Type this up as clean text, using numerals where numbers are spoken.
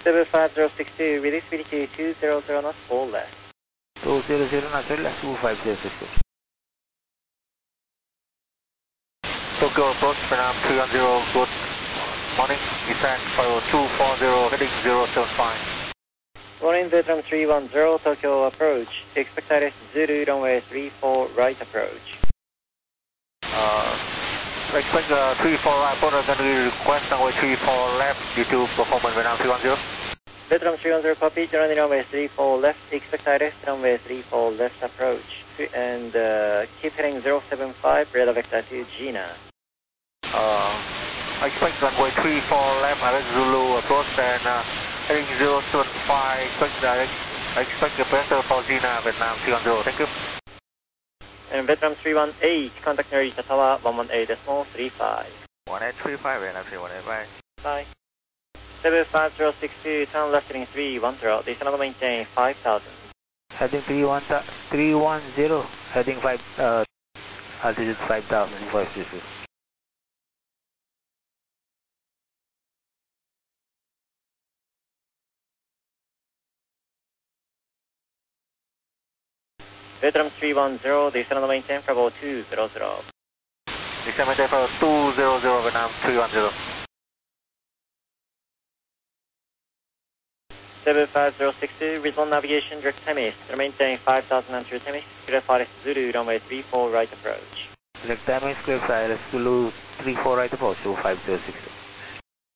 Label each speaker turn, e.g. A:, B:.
A: 75062, release speed to 200 knots, all left.
B: 200 knots, left 250.
C: Tokyo approach, Vietnam 310, good morning, descent for 240, heading 075.
A: Morning, Vietnam 310, Tokyo approach. Expect ILS Zulu, runway 34, right approach.
C: Expect 34 right, opponent going to request runway 34 left due to performance Vietnam 310.
A: Vietnam 310, copy, running runway 34 left, expect ILS runway 34 left approach. And keep heading 075, radar vector to Gina.
C: Expect runway 34 left, ILS Zulu approach and heading 075, expect the pressure for Gina, Vietnam 310, thank you.
A: And Vietnam 318, contact Narita Tower 118.35.
C: 1835, Vietnam 318,
A: bye. 75062, turn left heading 310, descend and maintain 5000.
B: Heading 310, heading 5, altitude 5000, 566.
A: Vietnam 310, descend and maintain for about 200.
C: Descend and maintain for 200, Vietnam 310.
A: 75062, resume navigation direct Temis, maintain 5000 until Temis, clear for ILS Zulu, runway 34 right approach.
B: Direct Temis, clear for ILS Zulu, 34 right approach to 5060.